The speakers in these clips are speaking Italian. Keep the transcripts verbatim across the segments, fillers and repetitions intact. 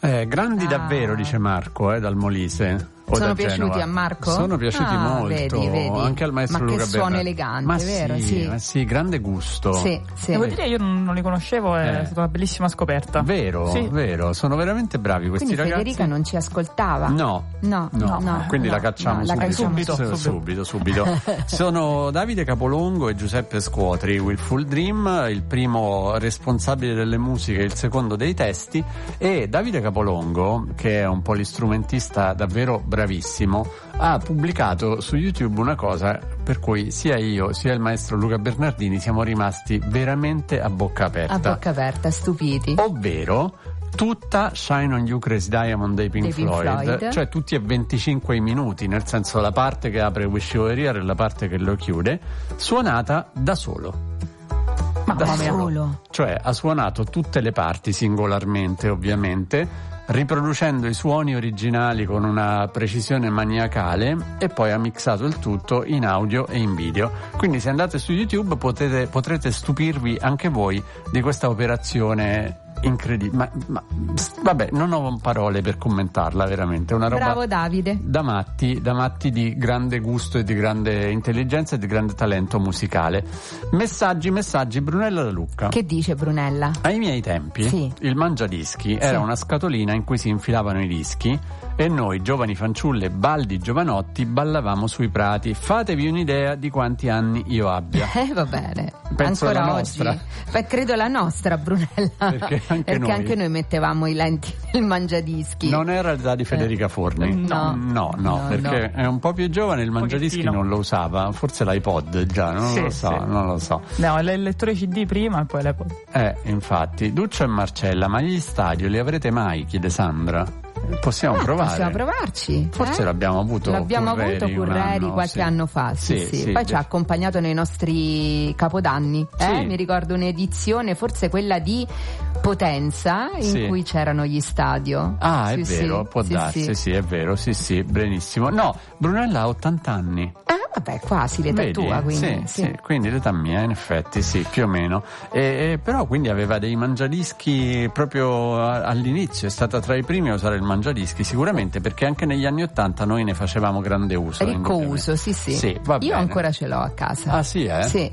Eh, grandi Ah. davvero, dice Marco, eh, dal Molise. O Sono da piaciuti Genova. a Marco? Sono piaciuti Ah, molto, vedi, vedi. anche al maestro Ma che Luca suono Bernardini. elegante, ma vero? Sì, Sì. ma sì, grande gusto. Sì, sì. Devo dire, io non, non li conoscevo, è Eh. stata una bellissima scoperta. Vero, Sì. vero, sono veramente bravi questi Quindi ragazzi. Federica non ci ascoltava? No, No, no, no, quindi no, la cacciamo no, la subito. cacciamo subito. subito, subito. Sono Davide Capolongo e Giuseppe Scuotri, Willful Dream, il primo responsabile delle musiche, il secondo dei testi, e Davide Capolongo, che è un polistrumentista davvero bravissimo, ha pubblicato su YouTube una cosa per cui sia io sia il maestro Luca Bernardini siamo rimasti veramente a bocca aperta. A bocca aperta, stupiti. Ovvero tutta Shine on You Crazy Diamond dei Pink, Dei Pink Floyd, Floyd. cioè tutti e venticinque minuti, nel senso la parte che apre Wish You Were Here e la parte che lo chiude, suonata da solo. Ma Da mamma mia. solo. Cioè ha suonato tutte le parti singolarmente, ovviamente, riproducendo i suoni originali con una precisione maniacale, e poi ha mixato il tutto in audio e in video. Quindi se andate su YouTube potete, potrete stupirvi anche voi di questa operazione incredibile. Ma, ma vabbè, non ho parole per commentarla, veramente. È una roba Bravo Davide. da matti, da matti di grande gusto e di grande intelligenza e di grande talento musicale. Messaggi, messaggi, Brunella da Lucca. Che dice Brunella? Ai miei tempi Sì. il mangiadischi era una scatolina in cui si infilavano i dischi e noi, giovani fanciulle baldi giovanotti, ballavamo sui prati. Fatevi un'idea di quanti anni io abbia. Eh, va bene. Penso Ancora la oggi. nostra. Beh, credo la nostra, Brunella. Perché anche noi. anche noi mettevamo i lenti nel mangiadischi. Non era l'età di Federica Forni? no. no, no, No, perché è un po' più giovane, il mangiadischi pochettino. non lo usava, forse l'iPod già, non Sì, lo so, sì. non lo so. No, il lettore C D prima e poi l'iPod. Eh, infatti, Duccio e Marcella, ma gli stadio li avrete mai? Chiede Sandra. Possiamo Ah, provare. Possiamo provarci. Forse eh? l'abbiamo avuto L'abbiamo Curreri avuto un Curreri anno, qualche sì. anno fa, sì, Sì, sì. sì, Poi ci ha de- accompagnato nei nostri capodanni. Eh? Sì. Mi ricordo un'edizione, forse quella di Potenza, in Sì. cui c'erano gli stadio. Ah, Sì, è sì, vero, può sì, darsi, sì. sì. è vero, sì, sì, benissimo. No, Brunella ha ottanta anni. Ah, vabbè, quasi l'età Vedi? tua, quindi. Sì, sì, quindi l'età mia, in effetti, sì, più o meno. E, e però quindi aveva dei mangiadischi proprio a- all'inizio, è stata tra i primi a usare il mangiadischi, sicuramente, perché anche negli anni Ottanta noi ne facevamo grande uso. Ricco indubbiamente. uso, sì, sì. Sì, va Io bene. ancora ce l'ho a casa. Ah sì, eh? Sì.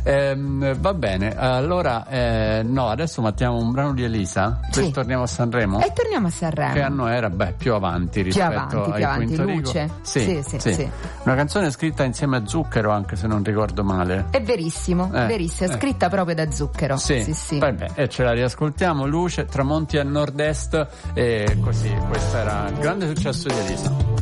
Ehm, va bene, allora eh, no, adesso mettiamo un brano di Elisa, poi Sì. torniamo a Sanremo. E torniamo a Sanremo. Che anno era? Beh, più avanti Più rispetto avanti, ai più avanti, Quinto Rigo. Luce. Sì, Sì, sì, sì. sì. Una canzone scritta insieme a Zucchero, anche se non ricordo male. È verissimo, Eh, verissimo, è eh. scritta proprio da Zucchero. Sì, sì, sì. vabbè, e ce la riascoltiamo. Luce, tramonti a nord-est, e così, questo era il grande successo di Elisa.